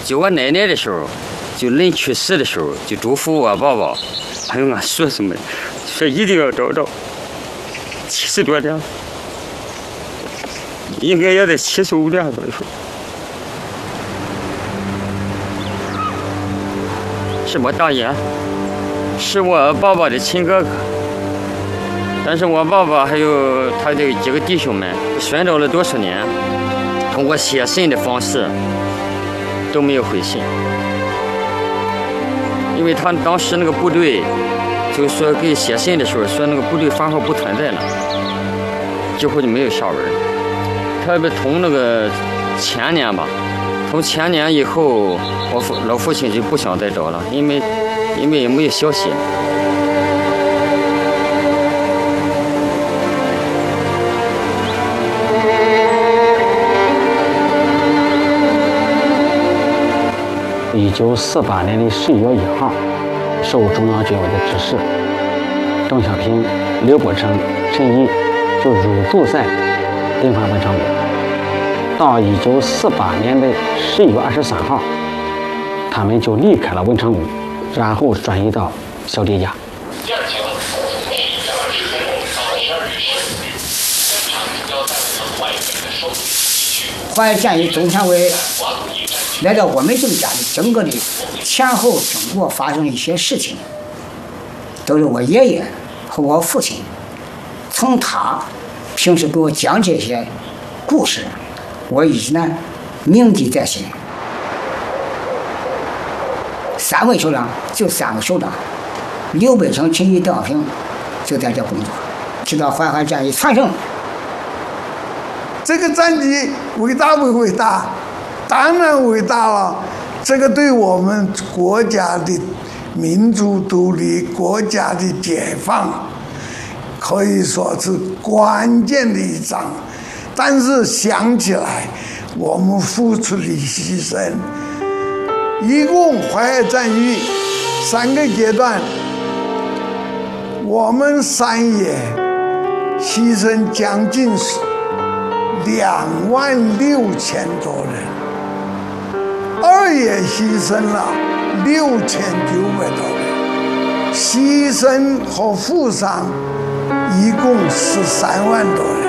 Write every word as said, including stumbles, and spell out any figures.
就我奶奶的时候，就临去世的时候，就嘱咐我爸爸，还有俺叔叔们，说一定要找到。七十多辆，应该也得七十五辆左右。是我大爷，是我爸爸的亲哥哥。但是我爸爸还有他的几个弟兄们，寻找了多少年，通过写信的方式都没有回信，因为他当时那个部队就说给写信的时候说那个部队番号不存在了，几乎就没有下文。特别从那个前年吧，从前年以后，我父老父亲就不想再找了，因为因为也没有消息。 一九四八年的十一月一号，受中央军委的指示，邓小平、刘伯承、陈毅就入住在临淮文昌宫。到一九四八年的十一月二十三号，他们就离开了文昌宫，然后转移到小弟家。 淮海战役总参委来到我们这个家里，整个的前后经过发生一些事情，都是我爷爷和我父亲从他平时给我讲这些故事，我一直呢铭记在心。三位首长就三个首长，刘伯承、陈毅、邓小平就在这工作，直到淮海战役全胜。 这个战绩伟大不伟大？当然伟大了。这个对我们国家的民主独立、国家的解放，可以说是关键的一章。但是想起来，我们付出的牺牲，一共淮海战役三个阶段，我们三野牺牲将近两万六千多人，二野牺牲了六千九百多人，牺牲和负伤一共十三万多人。